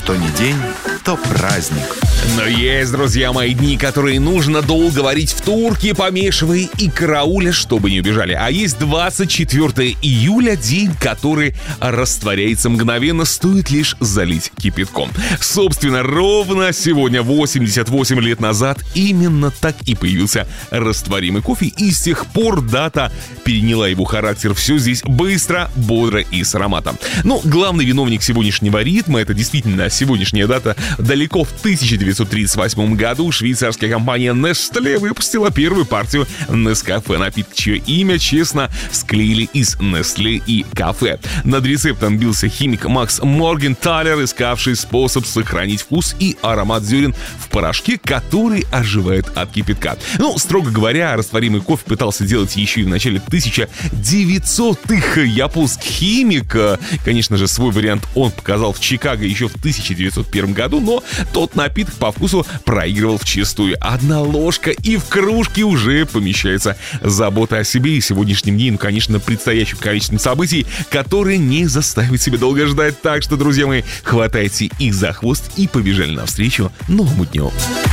Что ни день, то праздник. Но есть, друзья мои, дни, которые нужно долго варить в турке, помешивая и карауля, чтобы не убежали. А есть 24 июля, день, который растворяется мгновенно, стоит лишь залить кипятком. Собственно, ровно сегодня, 88 лет назад, именно так и появился растворимый кофе, и с тех пор дата переняла его характер. Все здесь быстро, бодро и с ароматом. Но главный виновник сегодняшнего ритма — это действительно сегодняшняя дата. Далеко в 1938 году швейцарская компания Nestlé выпустила первую партию Nescafé, напиток, чье имя честно склеили из Nestlé и кафе. Над рецептом бился химик Макс Моргенталер, искавший способ сохранить вкус и аромат зерен в порошке, который оживает от кипятка. Ну, строго говоря, растворимый кофе пытался делать еще и в начале 1900-х японский химик. Конечно же, свой вариант он показал в Чикаго еще в 1901 году, но тот напиток по вкусу проигрывал вчистую. Одна ложка и в кружке уже помещается забота о себе и сегодняшнем дне, конечно, предстоящим количеством событий, которые не заставят себя долго ждать. Так что, друзья мои, хватайте их за хвост и побежали навстречу новому дню.